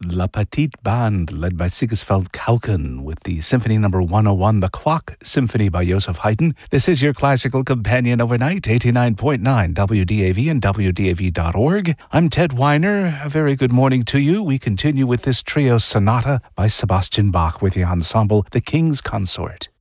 La Petite Band, led by Sigisfeld Kauken, with the Symphony No. 101, The Clock Symphony by Joseph Haydn. This is your classical companion overnight, 89.9 WDAV and WDAV.org. I'm Ted Weiner. A very good morning to you. We continue with this trio sonata by Sebastian Bach with the ensemble The King's Consort.